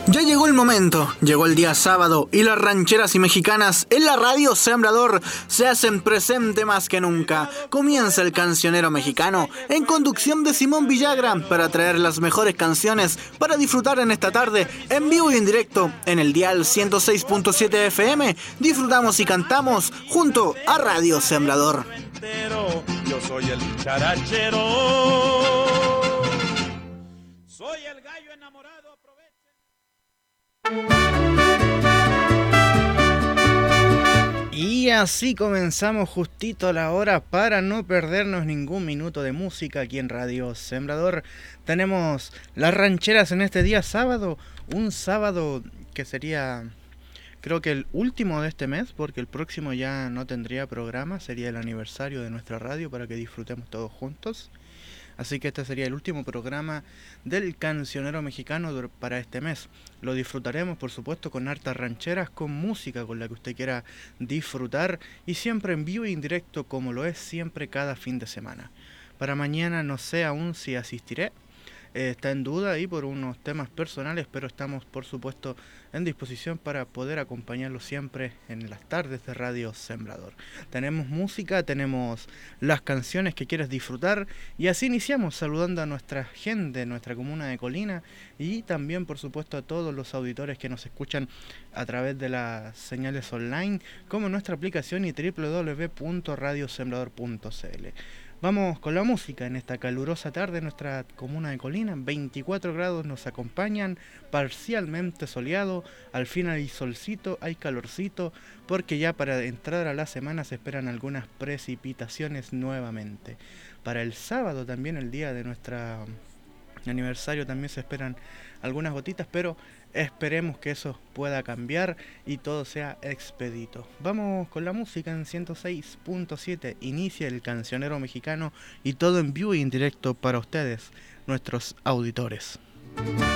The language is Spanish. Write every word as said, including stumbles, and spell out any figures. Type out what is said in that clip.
Ya llegó el momento, llegó el día sábado y las rancheras y mexicanas en la radio Sembrador se hacen presente más que nunca. Comienza el cancionero mexicano en conducción de Simón Villagra para traer las mejores canciones para disfrutar en esta tarde en vivo y en directo en el dial ciento seis punto siete F M. Disfrutamos y cantamos junto a Radio Sembrador. Yo soy el charachero, soy el gallo enamorado. Y así comenzamos justito a la hora para no perdernos ningún minuto de música aquí en Radio Sembrador. Tenemos las rancheras en este día sábado, un sábado que sería creo que el último de este mes, porque el próximo ya no tendría programa, sería el aniversario de nuestra radio para que disfrutemos todos juntos. Así que este sería el último programa del cancionero mexicano para este mes. Lo disfrutaremos, por supuesto, con hartas rancheras, con música con la que usted quiera disfrutar y siempre en vivo y en directo, como lo es siempre cada fin de semana. Para mañana no sé aún si asistiré. Eh, está en duda ahí por unos temas personales, pero estamos por supuesto en disposición para poder acompañarlo siempre en las tardes de Radio Sembrador. Tenemos música, tenemos las canciones que quieres disfrutar y así iniciamos saludando a nuestra gente, nuestra comuna de Colina y también por supuesto a todos los auditores que nos escuchan a través de las señales online como nuestra aplicación y doble u doble u doble u punto radio sembrador punto c l. Vamos con la música en esta calurosa tarde en nuestra comuna de Colina. veinticuatro grados nos acompañan, parcialmente soleado. Al fin hay solcito, hay calorcito, porque ya para entrar a la semana se esperan algunas precipitaciones nuevamente. Para el sábado también, el día de nuestro aniversario, también se esperan algunas gotitas, pero esperemos que eso pueda cambiar y todo sea expedito. Vamos con la música en ciento seis punto siete. Inicia el cancionero mexicano y todo en vivo y en directo para ustedes, nuestros auditores.